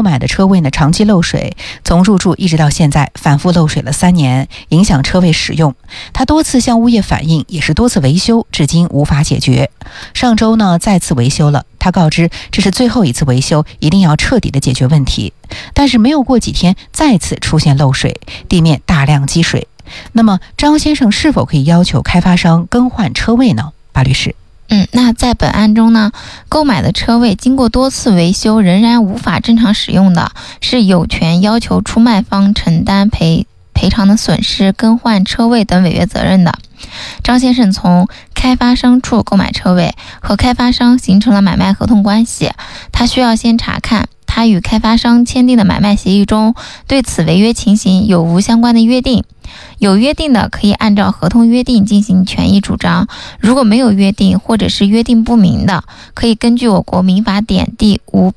购买的车位呢长期漏水，从入住一直到现在反复漏水了3年，影响车位使用。他多次向物业反映，也是多次维修，至今无法解决。上周呢再次维修了，他告知这是最后一次维修，一定要彻底的解决问题。但是没有过几天，再次出现漏水，地面大量积水。那么张先生是否可以要求开发商更换车位呢？巴律师， 那在本案中呢，购买的车位经过多次维修仍然无法正常使用的，是有权要求出卖方承担赔偿的损失、更换车位等违约责任的。张先生从开发商处购买车位，和开发商形成了买卖合同关系，他需要先查看他与开发商签订的买卖协议中对此违约情形有无相关的约定。有约定的可以按照合同约定进行权益主张，如果没有约定或者是约定不明的，可以根据我国民法典第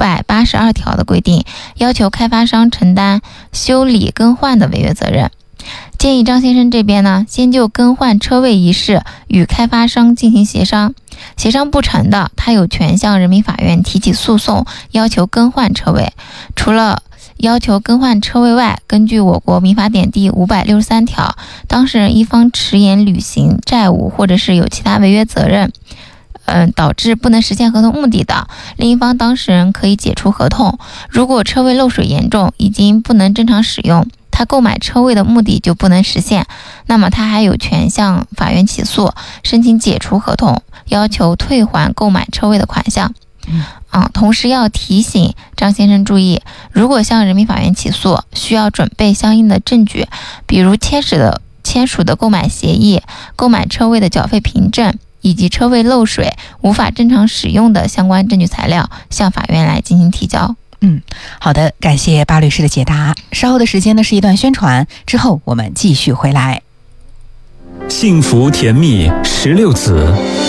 582条的规定，要求开发商承担修理更换的违约责任。建议张先生这边呢，先就更换车位一事与开发商进行协商，协商不成的，他有权向人民法院提起诉讼，要求更换车位。除了要求更换车位外，根据我国民法典第563条，当事人一方迟延履行债务或者是有其他违约责任，导致不能实现合同目的的，另一方当事人可以解除合同。如果车位漏水严重，已经不能正常使用，他购买车位的目的就不能实现，那么他还有权向法院起诉，申请解除合同，要求退还购买车位的款项。同时要提醒张先生注意，如果向人民法院起诉，需要准备相应的证据，比如签署的购买协议、购买车位的缴费凭证，以及车位漏水无法正常使用的相关证据材料，向法院来进行提交。 好的，感谢巴律师的解答。稍后的时间呢是一段宣传，之后我们继续回来。 幸福甜蜜16子。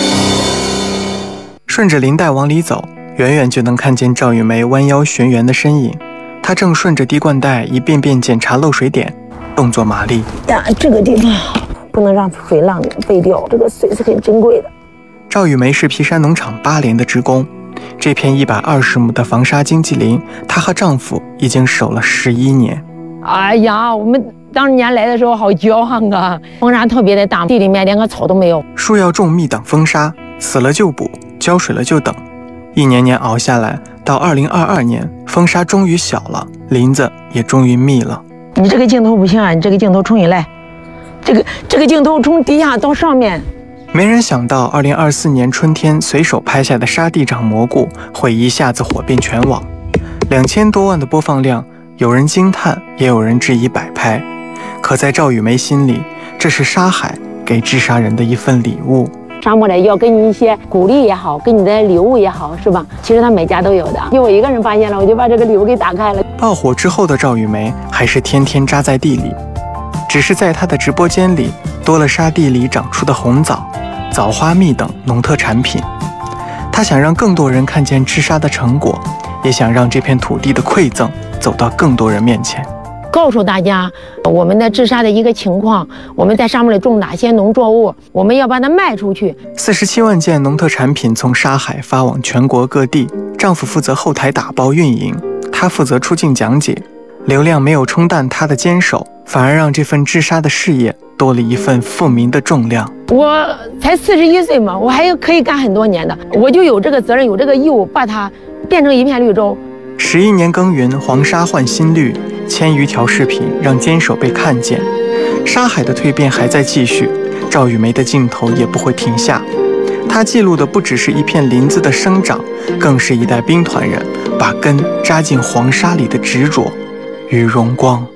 顺着林带往里走，远远就能看见赵玉梅弯腰旋圆的身影。她正顺着滴灌带一遍遍检查漏水点，动作麻利。 这个地方不能让水浪飞掉，这个水是很珍贵的。 赵玉梅是皮山农场8连的职工，这片120亩的防沙经济林，她和丈夫已经守了11年。 哎呀，我们当年来的时候好骄傲啊！风沙特别的大，地里面连个草都没有。 树要种密挡风沙，死了就补，浇水了就等。一年年熬下来，到2022年，风沙终于小了，林子也终于密了。 你这个镜头不行啊，你这个镜头重新来。这个镜头从底下到上面。 没人想到2024年春天随手拍下的沙地长蘑菇会一下子火遍全网，2000多万的播放量，有人惊叹，也有人质疑摆拍。可在赵玉梅心里，这是沙海给治沙人的一份礼物。 沙漠里要给你一些鼓励也好，给你的礼物也好，是吧？其实他每家都有的，就我一个人发现了，我就把这个礼物给打开了。 爆火之后的赵玉梅还是天天扎在地里，只是在她的直播间里多了沙地里长出的红枣、枣花蜜等农特产品。她想让更多人看见治沙的成果，也想让这片土地的馈赠走到更多人面前。 告诉大家我们的治沙的一个情况，我们在沙漠里种哪些农作物，我们要把它卖出去。 47万件农特产品从沙海发往全国各地，丈夫负责后台打包运营，她负责出镜讲解。流量没有冲淡她的坚守，反而让这份治沙的事业多了一份富民的重量。 我才41岁嘛，我还可以干很多年的，我就有这个责任，有这个义务，把它变成一片绿洲。 11年耕耘，黄沙换新绿，1000余条视频让坚守被看见。沙海的蜕变还在继续，赵玉梅的镜头也不会停下。她记录的不只是一片林子的生长，更是一代兵团人把根扎进黄沙里的执着与荣光。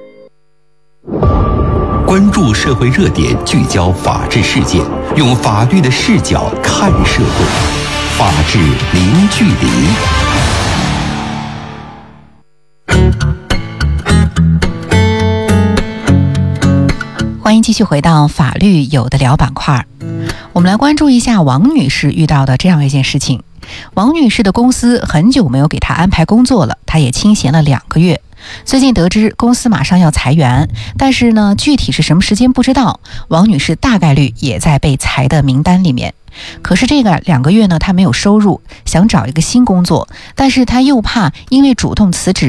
关注社会热点，聚焦法治事件，用法律的视角看社会，法治零距离。 欢迎继续回到法律有的聊板块，我们来关注一下王女士遇到的这样一件事情。王女士的公司很久没有给她安排工作了，她也清闲了2个月。最近得知公司马上要裁员，但是呢，具体是什么时间不知道。王女士大概率也在被裁的名单里面。可是这个2个月呢，她没有收入，想找一个新工作，但是她又怕因为主动辞职